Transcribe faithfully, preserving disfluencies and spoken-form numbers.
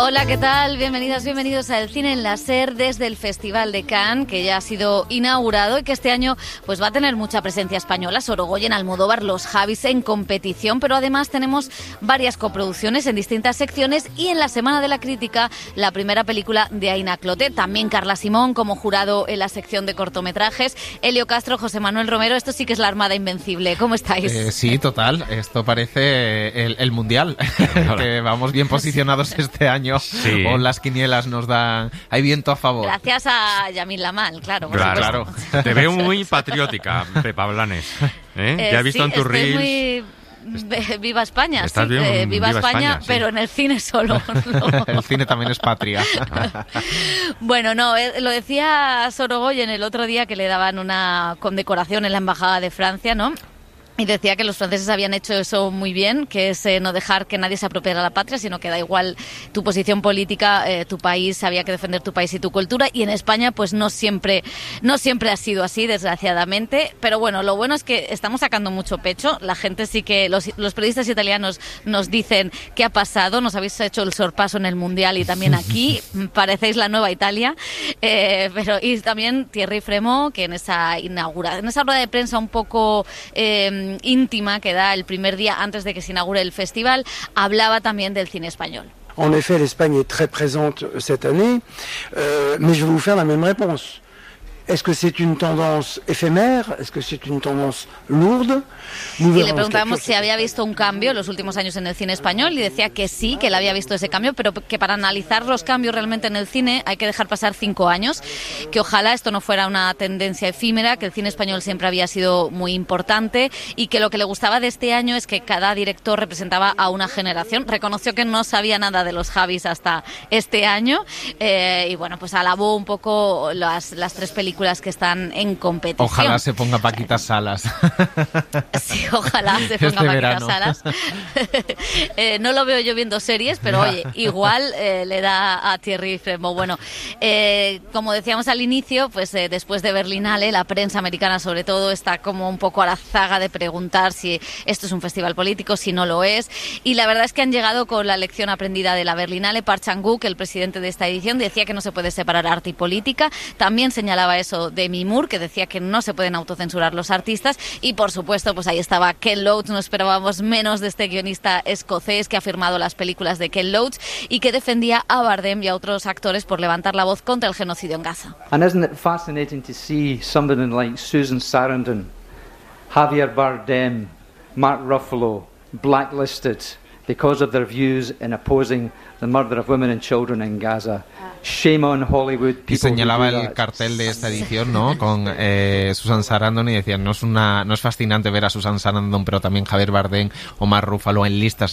Hola, ¿qué tal? Bienvenidas, bienvenidos al Cine en la SER desde el Festival de Cannes, que ya ha sido inaugurado y que este año pues va a tener mucha presencia española. Sorogoyen, Almodóvar, los Javis en competición, pero además tenemos varias coproducciones en distintas secciones y en la Semana de la Crítica la primera película de Aina Clotet. También Carla Simón como jurado en la sección de cortometrajes. Elio Castro, José Manuel Romero, esto sí que es la Armada Invencible. ¿Cómo estáis? Eh, sí, total. Esto parece el, el Mundial. Que vamos bien posicionados este año. Sí. O las quinielas nos dan... Hay viento a favor. Gracias a Yamil Lamal, claro. Claro, claro. Te veo muy patriótica, Pepa Blanes. ¿Eh? Eh, ya he visto sí, en tus reels... Muy... Viva España, sí, bien, eh, viva, viva España, España sí. Pero en el cine solo. No. El cine también es patria. Bueno, no, eh, lo decía Sorogoyen el otro día que le daban una condecoración en la Embajada de Francia, ¿no? Y decía que los franceses habían hecho eso muy bien, que es eh, no dejar que nadie se apropiara la patria, sino que da igual tu posición política, eh, tu país, había que defender tu país y tu cultura. Y en España, pues no siempre, no siempre ha sido así, desgraciadamente. Pero bueno, lo bueno es que estamos sacando mucho pecho. La gente sí que, los, los periodistas italianos nos dicen qué ha pasado. Nos habéis hecho el sorpaso en el Mundial y también aquí. Parecéis la nueva Italia. Eh, pero y también Thierry Fremont, que en esa inauguración, en esa rueda de prensa un poco... Eh, íntima que da el primer día antes de que se inaugure el festival, hablaba también del cine español. En effet, l'Espagne est très présente cette année, euh, mais je vais vous faire la même réponse. Est-ce que c'est une tendance éphémère? Est-ce que c'est une tendance lourde? Y le preguntábamos si había visto un cambio en los últimos años en el cine español y decía que sí, que él había visto ese cambio, pero que para analizar los cambios realmente en el cine hay que dejar pasar cinco años, que ojalá esto no fuera una tendencia efímera, que el cine español siempre había sido muy importante y que lo que le gustaba de este año es que cada director representaba a una generación. Reconoció que no sabía nada de los Javis hasta este año eh, y bueno, pues alabó un poco las, las tres películas que están en competición. Ojalá se ponga Paquita Salas. Sí, ojalá se ponga este Paquita verano. Salas. eh, no lo veo yo viendo series, pero oye, igual eh, le da a Thierry Fremont. Bueno, eh, como decíamos al inicio, pues eh, después de Berlinale, la prensa americana sobre todo está como un poco a la zaga de preguntar si esto es un festival político, si no lo es. Y la verdad es que han llegado con la lección aprendida de la Berlinale. Park Chan-wook, el presidente de esta edición, decía que no se puede separar arte y política. También señalaba eso de Demi Moore, que decía que no se pueden autocensurar los artistas. Y por supuesto, pues ahí estaba Ken Loach. No esperábamos menos de este guionista escocés que ha firmado las películas de Ken Loach y que defendía a Bardem y a otros actores por levantar la voz contra el genocidio en Gaza. And isn't it fascinating to see somebody like Susan Sarandon, Javier Bardem, Mark Ruffalo blacklisted because of their views in opposing the murder of women and children in Gaza. Shame on Hollywood. Y señalaba el cartel de esta edición, ¿no? Con eh, Susan Sarandon y decían, no es una, no es fascinante ver a Susan Sarandon, pero también Javier Bardem o Mark Ruffalo en listas